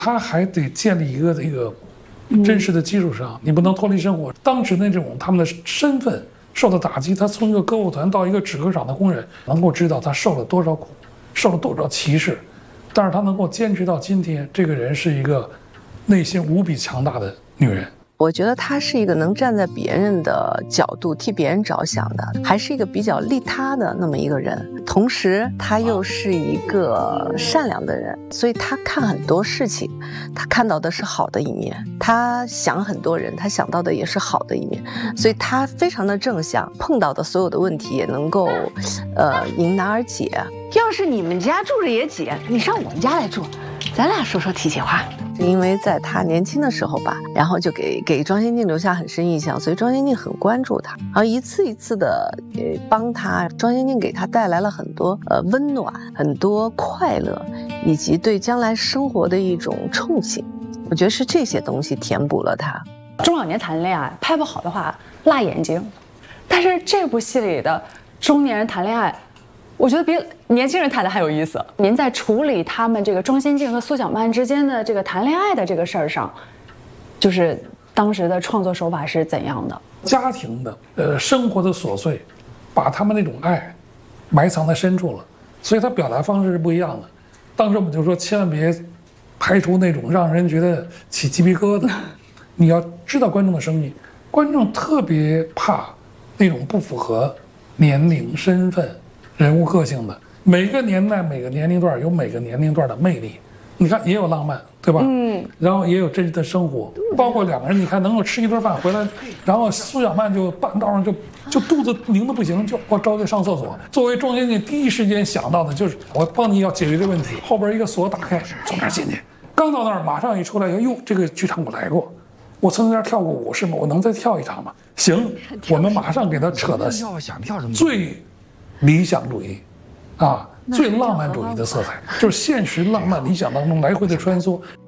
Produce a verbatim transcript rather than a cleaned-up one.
他还得建立一个这个真实的基础上，你不能脱离生活。当时那种他们的身份受到打击，他从一个歌舞团到一个纸壳厂的工人，能够知道他受了多少苦，受了多少歧视，但是他能够坚持到今天，这个人是一个内心无比强大的女人。 我觉得她是一个能站在别人的角度替别人着想的，还是一个比较利他的那么一个人。同时，她又是一个善良的人，所以她看很多事情，她看到的是好的一面；她想很多人，她想到的也是好的一面，所以她非常的正向，碰到的所有的问题也能够，呃，迎难而解。 要是你们家住着也挤，你上我们家来住，咱俩说说体贴话。 因为在他年轻的时候吧，然后就给给庄先进留下很深印象，所以庄先进很关注他，然后一次一次的呃帮他。庄先进给他带来了很多呃温暖，很多快乐，以及对将来生活的一种憧憬。我觉得是这些东西填补了他。 中老年谈恋爱拍不好的话辣眼睛，但是这部戏里的中年人谈恋爱，我觉得比年轻人谈的还有意思。您在处理他们这个庄先进和苏小曼之间的这个谈恋爱的这个事儿上，就是当时的创作手法是怎样的？ 家庭的呃生活的琐碎，把他们那种爱埋藏在深处了，所以他表达方式是不一样的。当时我们就说，千万别拍出那种让人觉得起鸡皮疙瘩。你要知道观众的生意，观众特别怕那种不符合年龄、身份、人物个性的。每个年代、每个年龄段有每个年龄段的魅力。你看，也有浪漫，对吧？嗯。然后也有真实的生活，包括两个人，你看能够吃一顿饭回来，然后苏小曼就半道上就就肚子拧得不行，就我着急上厕所。作为庄先进，第一时间想到的就是我帮你要解决这个问题。后边一个锁打开，从那儿进去，刚到那儿马上一出来，哟，这个剧场我来过。我曾经在那儿跳过舞，是吗？我能再跳一场吗？行，我们马上给他扯到最理想主义，啊，最浪漫主义的色彩，就是现实浪漫理想当中来回的穿梭。